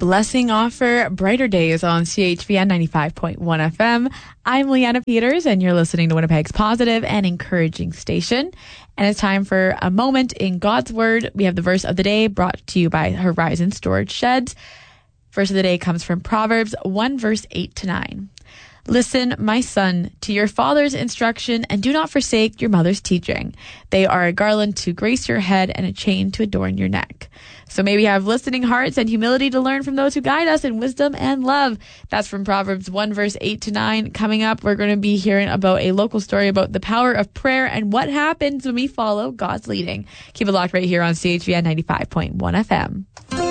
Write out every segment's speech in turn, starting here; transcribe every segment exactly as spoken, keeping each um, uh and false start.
Blessing Offer, Brighter Days on C H V N ninety-five point one F M. I'm Leanna Peters, and you're listening to Winnipeg's positive and encouraging station. And it's time for a moment in God's Word. We have the verse of the day brought to you by Horizon Storage Sheds. Verse of the day comes from Proverbs one, verse eight to nine. Listen, my son, to your father's instruction, and do not forsake your mother's teaching. They are a garland to grace your head and a chain to adorn your neck. So may we have listening hearts and humility to learn from those who guide us in wisdom and love. That's from Proverbs one, verse eight to nine. Coming up, we're going to be hearing about a local story about the power of prayer and what happens when we follow God's leading. Keep it locked right here on C H V N ninety-five point one F M.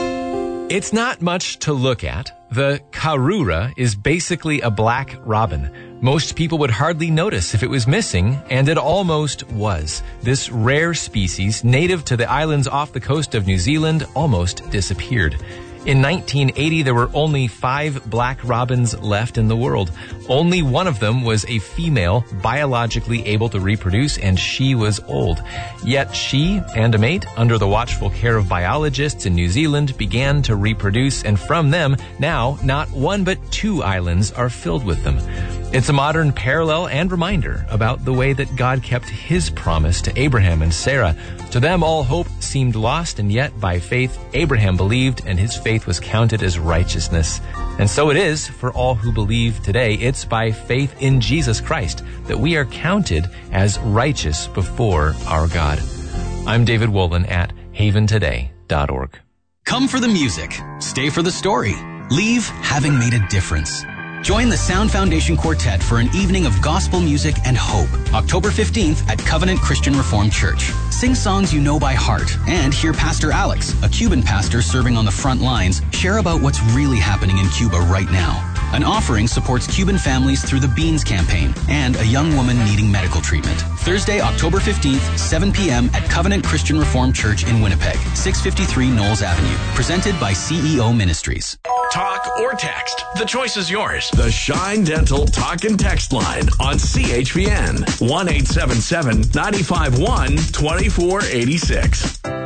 It's not much to look at. The Karura is basically a black robin. Most people would hardly notice if it was missing, and it almost was. This rare species, native to the islands off the coast of New Zealand, almost disappeared. In nineteen eighty, there were only five black robins left in the world. Only one of them was a female, biologically able to reproduce, and she was old. Yet she and a mate, under the watchful care of biologists in New Zealand, began to reproduce, and from them, now, not one but two islands are filled with them. It's a modern parallel and reminder about the way that God kept his promise to Abraham and Sarah. To them, all hope seemed lost, and yet by faith, Abraham believed, and his faith was counted as righteousness. And so it is for all who believe today. It's by faith in Jesus Christ that we are counted as righteous before our God. I'm David Wolin at haven today dot org. Come for the music. Stay for the story. Leave having made a difference. Join the Sound Foundation Quartet for an evening of gospel music and hope, October fifteenth at Covenant Christian Reformed Church. Sing songs you know by heart and hear Pastor Alex, a Cuban pastor serving on the front lines, share about what's really happening in Cuba right now. An offering supports Cuban families through the Beans campaign and a young woman needing medical treatment. Thursday, October fifteenth, seven p.m. at Covenant Christian Reformed Church in Winnipeg, six fifty-three Knowles Avenue. Presented by C E O Ministries. Talk or text. The choice is yours. The Shine Dental Talk and Text line on C H V N. one eight seven seven, nine five one, two four eight six.